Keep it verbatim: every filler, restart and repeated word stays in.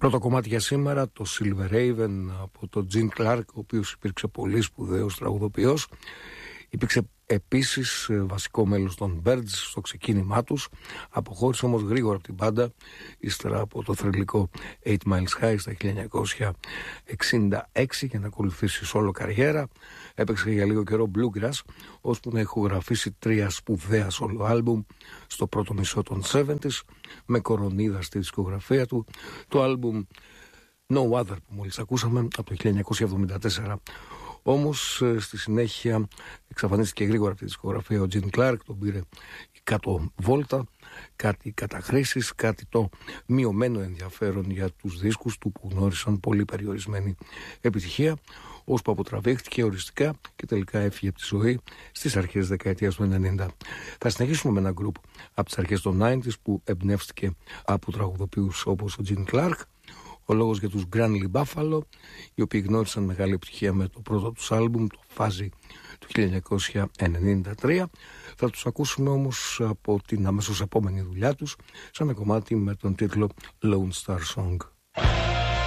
Πρώτο κομμάτι για σήμερα, το Silver Raven από τον Gene Clark, ο οποίος υπήρξε πολύ σπουδαίος τραγουδοποιός. Υπήρξε επίσης βασικό μέλος των Birds στο ξεκίνημά τους. Αποχώρησε όμως γρήγορα από την μπάντα ύστερα από το θρυλικό Eight Miles High στα χίλια εννιακόσια εξήντα έξι για να ακολουθήσει solo καριέρα. Έπαιξε για λίγο καιρό bluegrass, ώσπου να ηχογραφήσει τρία σπουδαία solo album στο πρώτο μισό των εβδομήντα με κορονίδα στη δισκογραφία του. Το album No Other που μόλις ακούσαμε από το χίλια εννιακόσια εβδομήντα τέσσερα. Όμως στη συνέχεια εξαφανίστηκε γρήγορα από τη δισκογραφία ο Gene Clark, τον πήρε η κάτω βόλτα, κάτι καταχρήσεις, κάτι το μειωμένο ενδιαφέρον για τους δίσκους του που γνώρισαν πολύ περιορισμένη επιτυχία, ώσπου αποτραβήχτηκε οριστικά και τελικά έφυγε από τη ζωή στις αρχές της δεκαετίας του ενενήντα. Θα συνεχίσουμε με ένα γκρουπ από τις αρχές των ενενήντα που εμπνεύστηκε από τραγουδοποιούς όπως ο Gene Clark. Ο λόγος για τους Granley Buffalo, οι οποίοι γνώρισαν μεγάλη επιτυχία με το πρώτο τους άλμπουμ, το Fuzzy του χίλια εννιακόσια ενενήντα τρία. Θα τους ακούσουμε όμως από την αμέσως επόμενη δουλειά τους, σε ένα κομμάτι με τον τίτλο Lone Star Song.